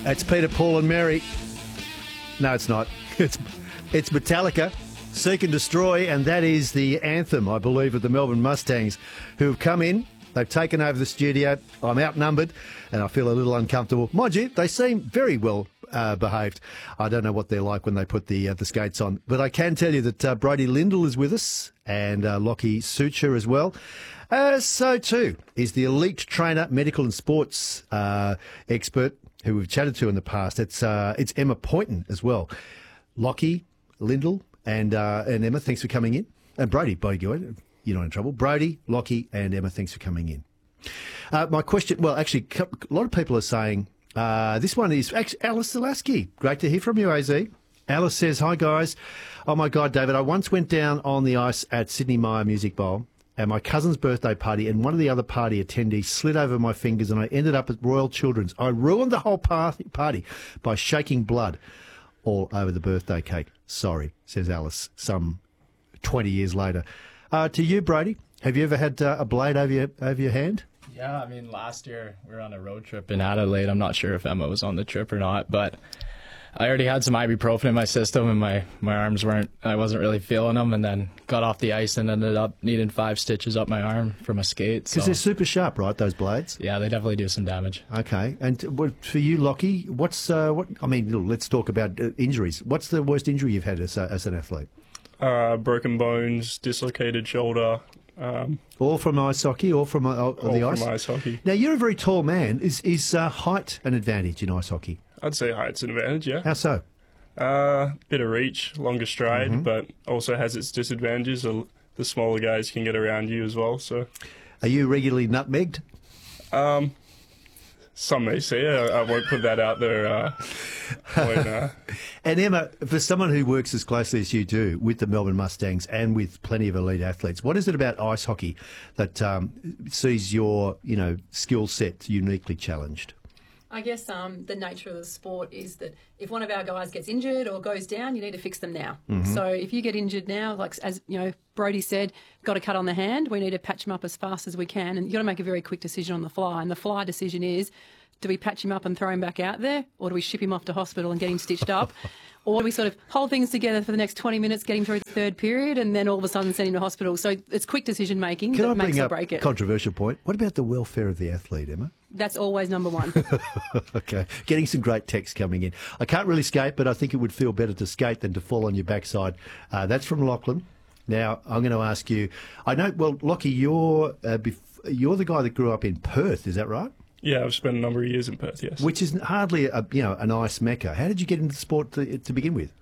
It's Peter, Paul and Mary. No, it's not. It's Metallica, Seek and Destroy, and that is the anthem, I believe, of the Melbourne Mustangs, who have come in. They've taken over the studio. I'm outnumbered, and I feel a little uncomfortable. Mind you, they seem very well behaved. I don't know what they're like when they put the skates on, but I can tell you that Brody Lindell is with us, and Lockie Sucher as well. So too is the elite trainer, medical and sports expert who we've chatted to in the past. It's Emma Poynton as well. Lockie, Lindell, and Emma, thanks for coming in. And Brody, by the way, you're not in trouble. Brody, Lockie, and Emma, thanks for coming in. My question, well, actually, a lot of people are saying this one is actually Alice Zalaski. Great to hear from you, AZ. Alice says, "Hi guys. Oh my God, David, I once went down on the ice at Sydney Myer Music Bowl at my cousin's birthday party, and one of the other party attendees slid over my fingers, and I ended up at Royal Children's. I ruined the whole party by shaking blood all over the birthday cake. Sorry," says Alice, some 20 years later. To you, Brody, have you ever had a blade over your hand? Yeah, I mean, last year we were on a road trip in Adelaide. I'm not sure if Emma was on the trip or not, but I already had some ibuprofen in my system, and my arms I wasn't really feeling them, and then got off the ice and ended up needing 5 stitches up my arm from a skate. Because they're super sharp, right, those blades? Yeah, they definitely do some damage. Okay, and for you, Lockie, let's talk about injuries. What's the worst injury you've had as an athlete? Broken bones, dislocated shoulder. All from ice hockey, or from the ice? All from ice hockey. Now, you're a very tall man. Is height an advantage in ice hockey? I'd say height's an advantage, yeah. How so? Bit of reach, longer stride, but also has its disadvantages. The smaller guys can get around you as well. So, are you regularly nutmegged? Some may say. I won't put that out there. And Emma, for someone who works as closely as you do with the Melbourne Mustangs and with plenty of elite athletes, what is it about ice hockey that sees your skill set uniquely challenged? I guess the nature of the sport is that if one of our guys gets injured or goes down, you need to fix them now. Mm-hmm. So if you get injured now, like as Brody said, got a cut on the hand, we need to patch him up as fast as we can, and you've got to make a very quick decision on the fly. And the fly decision is, do we patch him up and throw him back out there, or do we ship him off to hospital and get him stitched up? Or do we sort of hold things together for the next 20 minutes, get him through the third period, and then all of a sudden send him to hospital? So it's quick decision making that makes or break it. Controversial point. What about the welfare of the athlete, Emma? That's always number one. Okay. Getting some great text coming in. I can't really skate, but I think it would feel better to skate than to fall on your backside. That's from Lachlan. Now, I'm going to ask you, I know, well, Lockie, you're the guy that grew up in Perth, is that right? Yeah, I've spent a number of years in Perth, yes. Which is hardly an ice mecca. How did you get into the sport to begin with?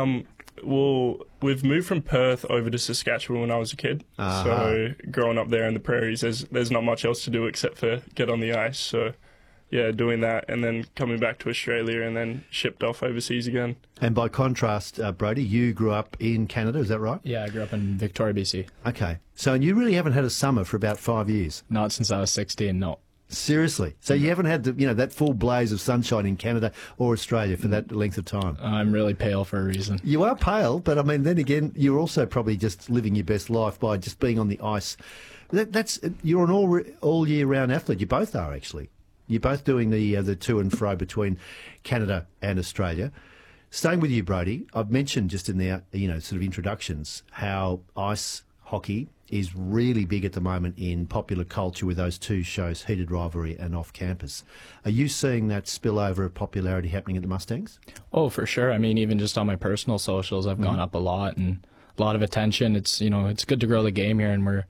Well, we've moved from Perth over to Saskatchewan when I was a kid. Uh-huh. So growing up there in the prairies, there's not much else to do except for get on the ice. So, yeah, doing that and then coming back to Australia and then shipped off overseas again. And by contrast, Brody, you grew up in Canada, is that right? Yeah, I grew up in Victoria, BC. Okay. So you really haven't had a summer for about 5 years? Not since I was 16, no. Seriously? So you haven't had that full blaze of sunshine in Canada or Australia for that length of time? I'm really pale for a reason. You are pale, but I mean, then again, you're also probably just living your best life by just being on the ice. You're an all year round athlete. You both are, actually. You're both doing the to and fro between Canada and Australia. Staying with you, Brody, I've mentioned just in the sort of introductions how ice hockey is really big at the moment in popular culture with those two shows, Heated Rivalry and Off Campus. Are you seeing that spillover of popularity happening at the Mustangs? Oh, for sure. I mean, even just on my personal socials, I've gone up a lot and a lot of attention. It's it's good to grow the game here, and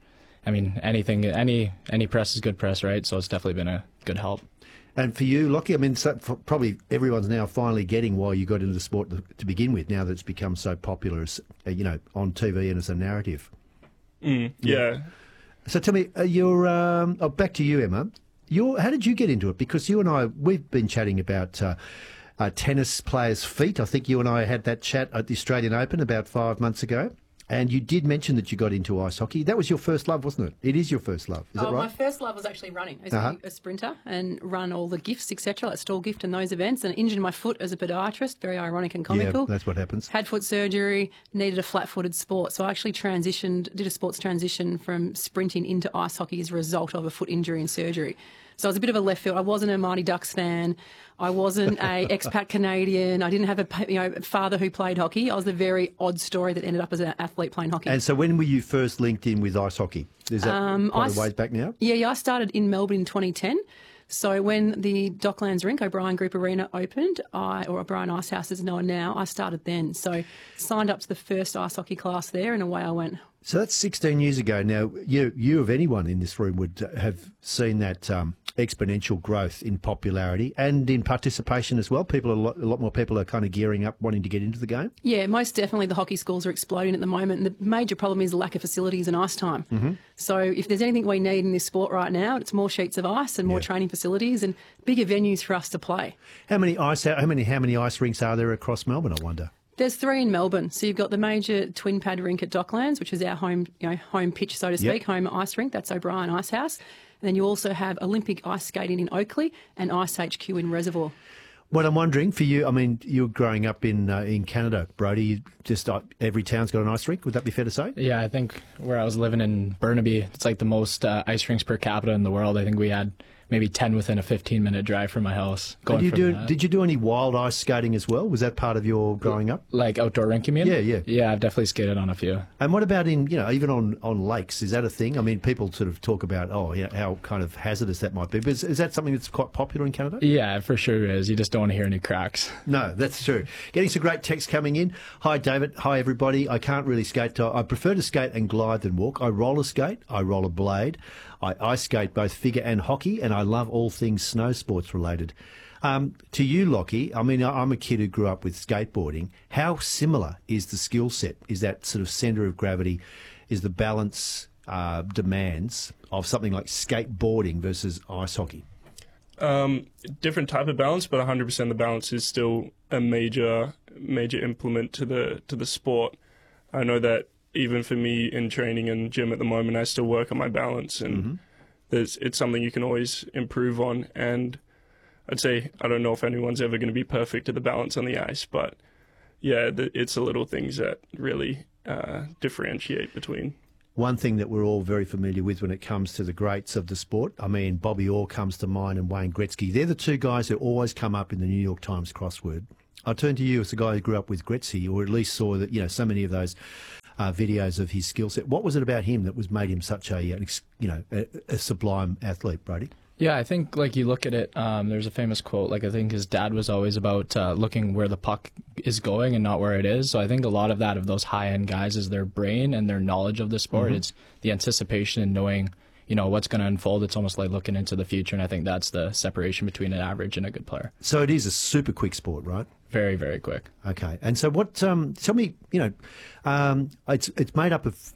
any press is good press, right? So it's definitely been a good help. And for you, Lockie, I mean, probably everyone's now finally getting why you got into the sport to begin with, now that it's become so popular, as, on TV and as a narrative. Yeah. So tell me, back to you, Emma. How did you get into it? Because you and I, we've been chatting about tennis players' feet. I think you and I had that chat at the Australian Open about 5 months ago. And you did mention that you got into ice hockey. That was your first love, wasn't it? It is your first love. Is that right? My first love was actually running. I was a sprinter and run all the gifts, etc., like stall gift and those events, and injured my foot as a podiatrist. Very ironic and comical. Yeah, that's what happens. Had foot surgery, needed a flat-footed sport. So I actually did a sports transition from sprinting into ice hockey as a result of a foot injury and surgery. So I was a bit of a left field. I wasn't a Mighty Ducks fan. I wasn't a expat Canadian. I didn't have a father who played hockey. I was the very odd story that ended up as an athlete playing hockey. And so when were you first linked in with ice hockey? Is that quite a ways back now? Yeah, I started in Melbourne in 2010. So when the Docklands rink, O'Brien Group Arena, opened, or O'Brien Ice House is known now, I started then. So signed up to the first ice hockey class there, and away I went. So that's 16 years ago. Now, you of anyone in this room would have seen that exponential growth in popularity and in participation as well. A lot more people are kind of gearing up, wanting to get into the game. Yeah, most definitely the hockey schools are exploding at the moment. And the major problem is the lack of facilities and ice time. Mm-hmm. So if there's anything we need in this sport right now, it's more sheets of ice and more training facilities and bigger venues for us to play. How many ice rinks are there across Melbourne, I wonder? There's 3 in Melbourne. So you've got the major twin pad rink at Docklands, which is our home pitch, so to speak, home ice rink. That's O'Brien Ice House. And then you also have Olympic ice skating in Oakley and Ice HQ in Reservoir. What I'm wondering for you, I mean, you're growing up in Canada, Brodie. Just every town's got an ice rink. Would that be fair to say? Yeah, I think where I was living in Burnaby, it's like the most ice rinks per capita in the world. I think we had maybe 10 within a 15-minute drive from my house. Did you do any wild ice skating as well? Was that part of your growing up? Like outdoor rink, you mean? Yeah. Yeah, I've definitely skated on a few. And what about even on lakes? Is that a thing? I mean, people sort of talk about, how kind of hazardous that might be. But is that something that's quite popular in Canada? Yeah, for sure it is. You just don't want to hear any cracks. No, that's true. Getting some great texts coming in. Hi, David. Hi, everybody. I can't really skate. I prefer to skate and glide than walk. I roller skate. I rollerblade. I ice skate both figure and hockey, and I love all things snow sports related. To you, Lockie, I mean, I'm a kid who grew up with skateboarding. How similar is the skill set? Is that sort of centre of gravity? Is the balance demands of something like skateboarding versus ice hockey? Different type of balance, but 100% the balance is still a major implement to the sport. I know that even for me in training and gym at the moment, I still work on my balance, and it's something you can always improve on. And I'd say I don't know if anyone's ever going to be perfect at the balance on the ice, but yeah, it's the little things that really differentiate between. One thing that we're all very familiar with when it comes to the greats of the sport, I mean, Bobby Orr comes to mind and Wayne Gretzky. They're the two guys who always come up in the New York Times crossword. I'll turn to you as a guy who grew up with Gretzky, or at least saw that, so many of those videos of his skill set. What was it about him that made him such a sublime athlete, Brodie? Yeah, I think you look at it, there's a famous quote, I think his dad was always about looking where the puck is going and not where it is. So I think a lot of those high-end guys is their brain and their knowledge of the sport. Mm-hmm. It's the anticipation and knowing, what's going to unfold. It's almost like looking into the future, and I think that's the separation between an average and a good player. So it is a super quick sport, right? Very, very quick. Okay. And so what, tell me, it's made up of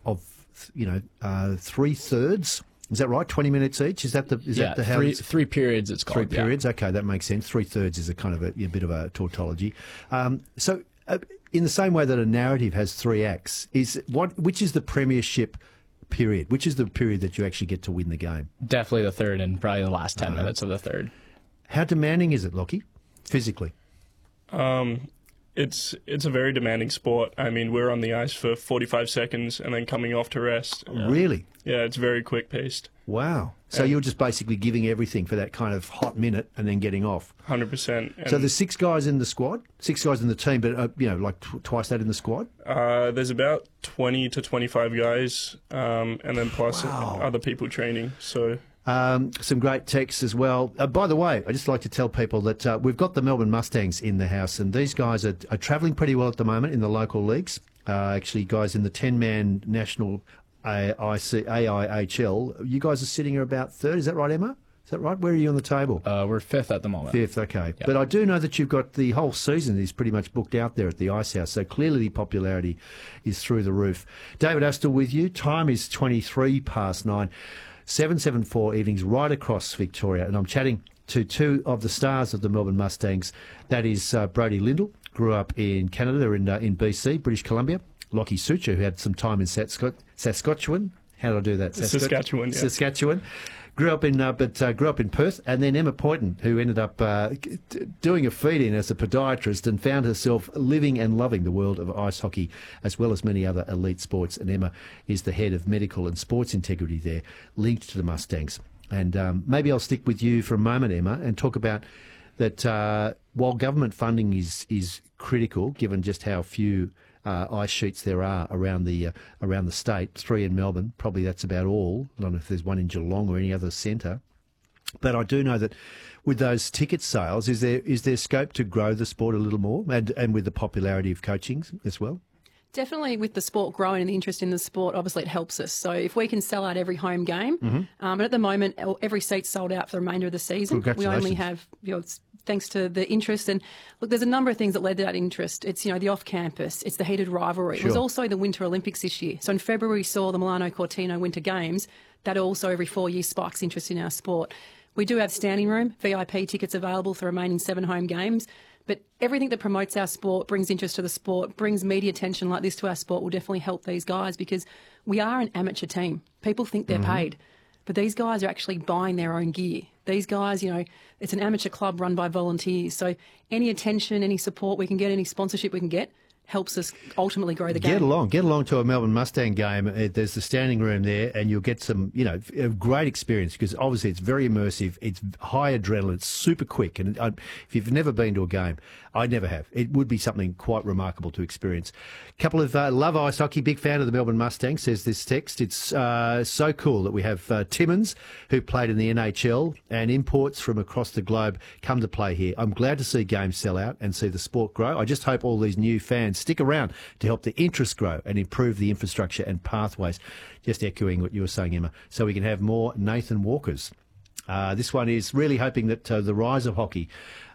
3/3. Is that right? 20 minutes each? Is that how three periods it's called? 3 periods. Okay, that makes sense. 3/3 is a kind of a bit of a tautology. So in the same way that a narrative has 3 acts, which is the premiership period? Which is the period that you actually get to win the game? Definitely the third, and probably the last 10 minutes of the third. How demanding is it, Lockie, physically? It's a very demanding sport. I mean, we're on the ice for 45 seconds and then coming off to rest. Really? Yeah, it's very quick paced. Wow. So you're just basically giving everything for that kind of hot minute and then getting off. 100%. So there's 6 guys in the squad, 6 guys in the team, but twice that in the squad? There's about 20 to 25 guys, and then plus other people training. So. Some great texts as well. By the way, I'd just like to tell people that we've got the Melbourne Mustangs in the house, and these guys are travelling pretty well at the moment in the local leagues. Actually, guys in the 10-man national AIHL, you guys are sitting at about third. Is that right, Emma? Is that right? Where are you on the table? We're 5th at the moment. 5th, okay. Yeah. But I do know that you've got the whole season is pretty much booked out there at the Ice House, so clearly the popularity is through the roof. David Astle with you. Time is 9:23. 774 evenings right across Victoria, and I'm chatting to 2 of the stars of the Melbourne Mustangs. That is Brodie Lindell, grew up in Canada, in BC, British Columbia. Lockie Sucher, who had some time in Saskatchewan. How did I do that? Saskatchewan, yeah. Saskatchewan. Grew up in Perth, and then Emma Poynton, who ended up doing a feed-in as a podiatrist and found herself living and loving the world of ice hockey as well as many other elite sports. And Emma is the head of medical and sports integrity there, linked to the Mustangs. And maybe I'll stick with you for a moment, Emma, and talk about that while government funding is critical, given just how few ice sheets there are around the state, 3 in Melbourne, probably that's about all. I don't know if there's one in Geelong or any other centre. But I do know that with those ticket sales, is there scope to grow the sport a little more, and with the popularity of coaching as well? Definitely, with the sport growing and the interest in the sport, obviously it helps us. So if we can sell out every home game, but at the moment every seat's sold out for the remainder of the season. We only have, it's thanks to the interest. And look, there's a number of things that led to that interest. It's, the off-campus, it's the heated rivalry. Sure. It was also the Winter Olympics this year. So in February we saw the Milano Cortina Winter Games. That also every 4 years spikes interest in our sport. We do have standing room, VIP tickets available for the remaining 7 home games. But everything that promotes our sport, brings interest to the sport, brings media attention like this to our sport will definitely help these guys, because we are an amateur team. People think they're paid, but these guys are actually buying their own gear. These guys, it's an amateur club run by volunteers. So any attention, any support we can get, any sponsorship we can get, helps us ultimately grow the game. Get along to a Melbourne Mustang game. There's the standing room there, and you'll get some, a great experience, because obviously it's very immersive. It's high adrenaline. It's super quick. And if you've never been to a game, I never have. It would be something quite remarkable to experience. Couple of love ice hockey. Big fan of the Melbourne Mustangs, says this text. It's so cool that we have Timmins, who played in the NHL, and imports from across the globe come to play here. I'm glad to see games sell out and see the sport grow. I just hope all these new fans stick around to help the interest grow and improve the infrastructure and pathways. Just echoing what you were saying, Emma, so we can have more Nathan Walkers. This one is really hoping that the rise of hockey,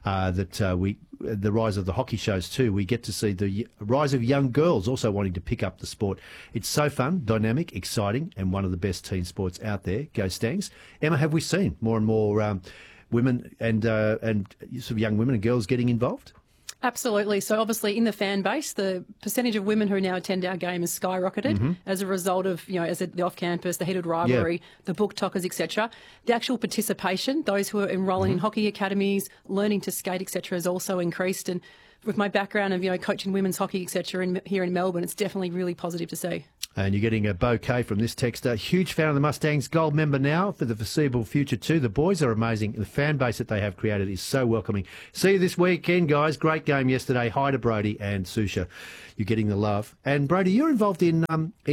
the rise of the hockey shows too, we get to see the rise of young girls also wanting to pick up the sport. It's so fun, dynamic, exciting, and one of the best team sports out there. Go Stangs. Emma, have we seen more and more women and sort of young women and girls getting involved? Absolutely. So obviously in the fan base, the percentage of women who now attend our game has skyrocketed as a result of, as the off-campus, the heated rivalry, the book talkers, etc. The actual participation, those who are enrolling in hockey academies, learning to skate, etc., has also increased. And with my background of, coaching women's hockey, etc., here in Melbourne, it's definitely really positive to see. And you're getting a bouquet from this texter. Huge fan of the Mustangs, gold member now for the foreseeable future too. The boys are amazing. The fan base that they have created is so welcoming. See you this weekend, guys. Great game yesterday. Hi to Brody and Susha. You're getting the love. And Brody, you're involved in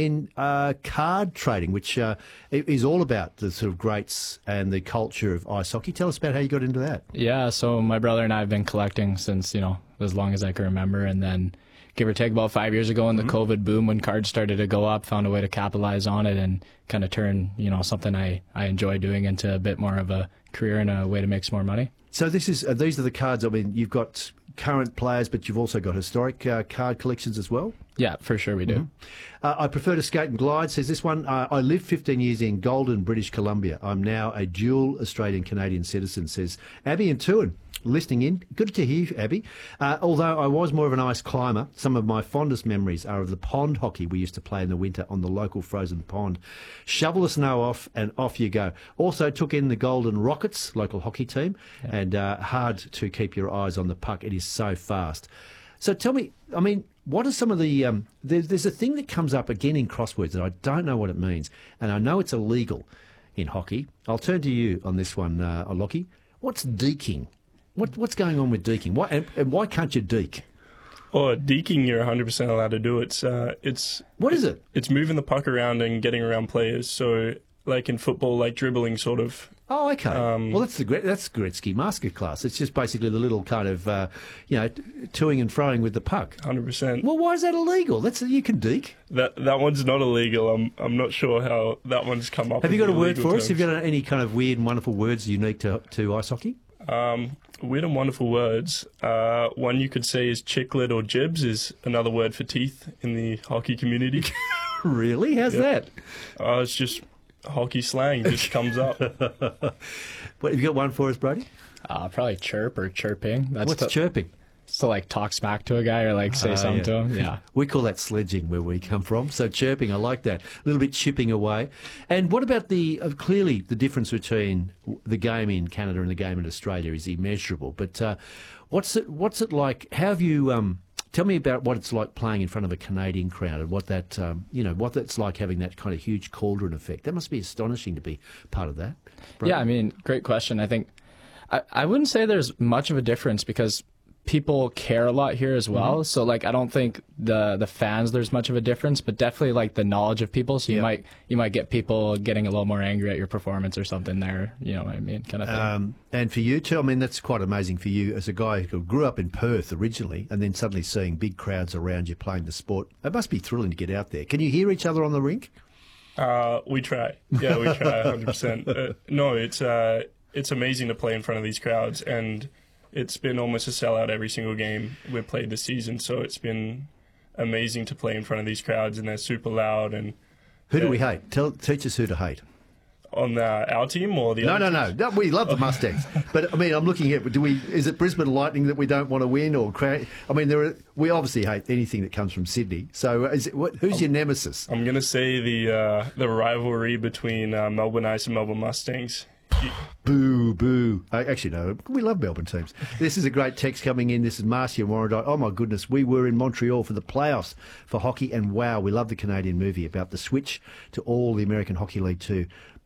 card trading, which is all about the sort of greats and the culture of ice hockey. Tell us about how you got into that. Yeah, so my brother and I have been collecting since, as long as I can remember, and then give or take about 5 years ago in the COVID boom, when cards started to go up, found a way to capitalize on it and kind of turn, something I enjoy doing into a bit more of a career and a way to make some more money. So these are the cards. I mean, you've got current players, but you've also got historic card collections as well. Yeah, for sure we do. I prefer to skate and glide, says this one. I lived 15 years in Golden, British Columbia. I'm now a dual Australian-Canadian citizen, says Abby and Tuan. Listening in. Good to hear you, Abby. Although I was more of an ice climber, some of my fondest memories are of the pond hockey we used to play in the winter on the local frozen pond. Shovel the snow off and off you go. Also took in the Golden Rockets, local hockey team, and hard to keep your eyes on the puck. It is so fast. So tell me, what are some of the... there's a thing that comes up again in crosswords that I don't know what it means, and I know it's illegal in hockey. I'll turn to you on this one, Lockie. What's deking? What's going on with deking? Why can't you deke? Oh, deking, you're 100% allowed to do. It's what is it? It's moving the puck around and getting around players. So, like in football, like dribbling, sort of. Oh, okay. Well, that's Gretzky masterclass. It's just basically the little kind of toing and froing with the puck. 100%. Well, why is that illegal? You can deke. That one's not illegal. I'm not sure how that one's come up. Have you got a word for us? Terms. Have you got any kind of weird and wonderful words unique to ice hockey? Weird and wonderful words. One you could say is chiclet or jibs is another word for teeth in the hockey community. Really? How's that? It's just hockey slang. Just comes up. What, have you got one for us, Brody? Probably chirp or chirping. What's chirping? So talk smack to a guy or say something to him. Yeah. We call that sledging where we come from. So chirping, I like that. A little bit chipping away. And what about clearly the difference between the game in Canada and the game in Australia is immeasurable. But what's it like? How have you Tell me about what it's like playing in front of a Canadian crowd and what that, what that's like having that kind of huge cauldron effect. That must be astonishing to be part of that. Brody? Yeah, I mean, great question. I think I wouldn't say there's much of a difference because people care a lot here as well. So like, I don't think the fans there's much of a difference, but definitely like the knowledge of people. So you might get people getting a little more angry at your performance or something there. You know what I mean, kind of thing. And for you too, I mean, that's quite amazing for you as a guy who grew up in Perth originally, and then suddenly seeing big crowds around you playing the sport. It must be thrilling to get out there. Can you hear each other on the rink? We try. Yeah, we try 100%. No, it's amazing to play in front of these crowds, and it's been almost a sellout every single game we've played this season, so it's been amazing to play in front of these crowds, and they're super loud. And who do we hate? Teach us who to hate. On our team or the other teams? No. We love the Mustangs, but I mean, I'm looking at. Is it Brisbane Lightning that we don't want to win, or I mean, we obviously hate anything that comes from Sydney. So, who's your nemesis? I'm going to say the rivalry between Melbourne Ice and Melbourne Mustangs. Boo, boo. Actually, no, we love Melbourne teams. This is a great text coming in. This is Marcia Warrandyte. Oh, my goodness. We were in Montreal for the playoffs for hockey, and wow, we love the Canadian movie about the switch to all the American Hockey League too.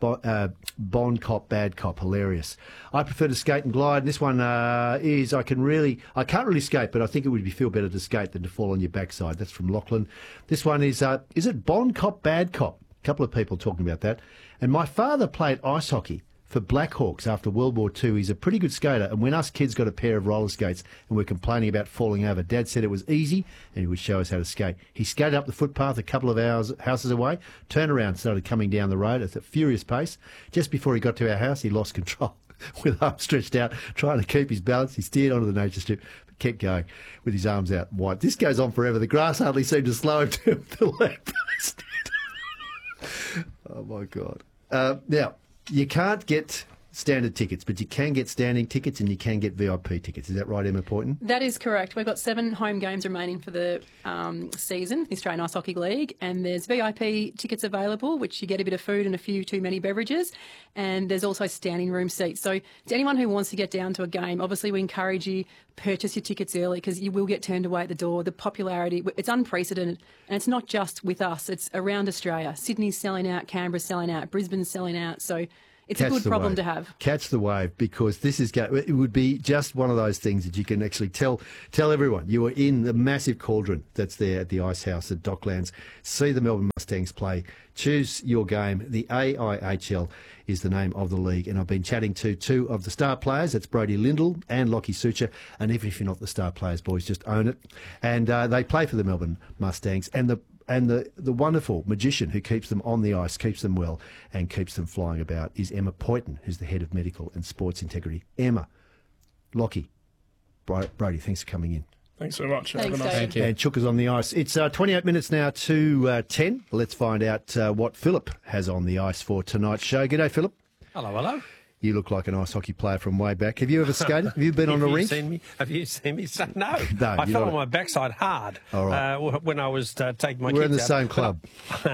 Bond Cop, Bad Cop, hilarious. I prefer to skate and glide. This one is, I can't really skate, but I think it would feel better to skate than to fall on your backside. That's from Lachlan. This one is it Bond Cop, Bad Cop? A couple of people talking about that. And my father played ice hockey for Blackhawks after World War II. He's a pretty good skater, and when us kids got a pair of roller skates and we're complaining about falling over, Dad said it was easy and he would show us how to skate. He skated up the footpath a couple of houses away, turned around, started coming down the road at a furious pace. Just before he got to our house, he lost control. With arms stretched out, trying to keep his balance, he steered onto the nature strip, but kept going with his arms out wide. This goes on forever. The grass hardly seemed to slow him to the left. Oh, my God. Now, you can't get standard tickets, but you can get standing tickets and you can get VIP tickets. Is that right, Emma Poynton? That is correct. We've got 7 home games remaining for the season, the Australian Ice Hockey League, and there's VIP tickets available, which you get a bit of food and a few too many beverages, and there's also standing room seats. So to anyone who wants to get down to a game, obviously we encourage you purchase your tickets early because you will get turned away at the door. The popularity, it's unprecedented, and it's not just with us, it's around Australia. Sydney's selling out, Canberra's selling out, Brisbane's selling out, so it's a good problem to have. Catch the wave, because it would be just one of those things that you can actually tell everyone you are in the massive cauldron that's there at the Ice House at Docklands. See the Melbourne Mustangs play. Choose your game. The AIHL is the name of the league, and I've been chatting to 2 of the star players. That's Brody Lindell and Lockie Sucher, and even if you're not the star players, boys, just own it. And they play for the Melbourne Mustangs, and the wonderful magician who keeps them on the ice, keeps them well, and keeps them flying about is Emma Poynton, who's the head of medical and sports integrity. Emma, Lockie, Brody, thanks for coming in. Thanks so much. Thanks, Dave. Thank you. And Chooka's on the ice. It's 28 minutes now to 10. Let's find out what Philip has on the ice for tonight's show. G'day, Philip. Hello. You look like an ice hockey player from way back. Have you ever skated? Have you been on a rink? Have you seen me? No. No, I fell on my backside hard when I was taking my kids out. We're in the same club.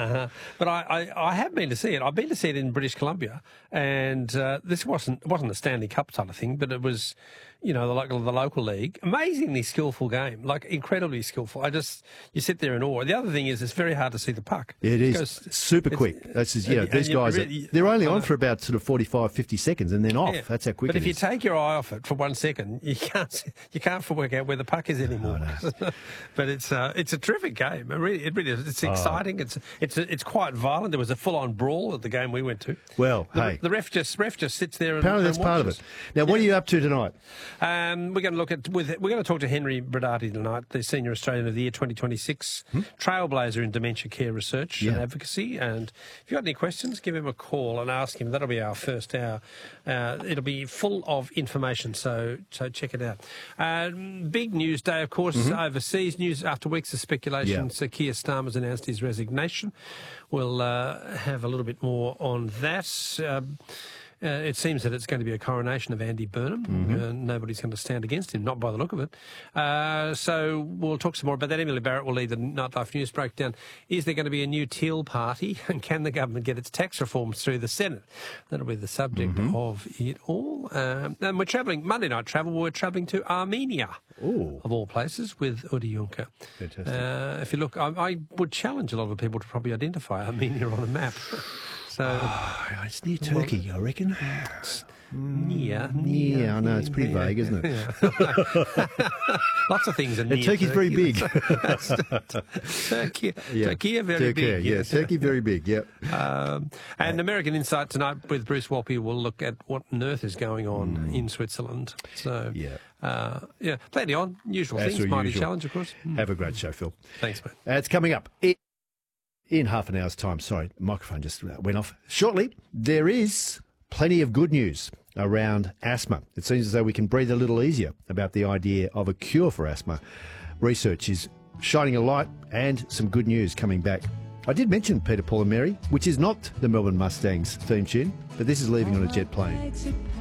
But I have been to see it. I've been to see it in British Columbia, and this wasn't a Stanley Cup type of thing, but it was, the local league. Amazingly skillful game, like incredibly skillful. You sit there in awe. The other thing is it's very hard to see the puck. It is super quick. These guys, they're only on for about sort of 45, 50 seconds and then off. Yeah. That's how quick it is. But if you take your eye off it for 1 second, you can't work out where the puck is anymore. No. But it's a terrific game. It really is. It's exciting. It's quite violent. There was a full-on brawl at the game we went to. Well, the ref just sits there and apparently that's part of it. Now, what are you up to tonight? We're going to talk to Henry Brodati tonight, the Senior Australian of the Year 2026, trailblazer in dementia care research and advocacy. And if you've got any questions, give him a call and ask him. That'll be our first hour. It'll be full of information, so check it out. Big news day, of course, overseas news after weeks of speculation. So Keir Starmer's announced his resignation. We'll have a little bit more on that. It seems that it's going to be a coronation of Andy Burnham. Nobody's going to stand against him, not by the look of it. So we'll talk some more about that. Emily Barrett will lead the Nightlife News breakdown. Is there going to be a new Teal party? And can the government get its tax reforms through the Senate? That'll be the subject of it all. And we're travelling, Monday night travel, we're travelling to Armenia, of all places, with Udi Juncker. Fantastic. If you look, I would challenge a lot of people to probably identify Armenia on a map. So It's near Turkey, I reckon. near. Yeah, I know, it's pretty vague, isn't it? Lots of things are near. Turkey's very big. Turkey, Yeah. Turkey are very Turkey, big. yeah, Turkey very big, yep. And American Insight tonight with Bruce Walpy will look at what on earth is going on in Switzerland. So, plenty on. Usual As things. per Mighty usual. challenge, of course. Have a great show, Phil. Thanks, mate. It's coming up in half an hour's time. Sorry, microphone just went off. Shortly, there is plenty of good news around asthma. It seems as though we can breathe a little easier about the idea of a cure for asthma. Research is shining a light and some good news coming back. I did mention Peter, Paul and Mary, which is not the Melbourne Mustangs theme tune, but this is Leaving on a Jet Plane.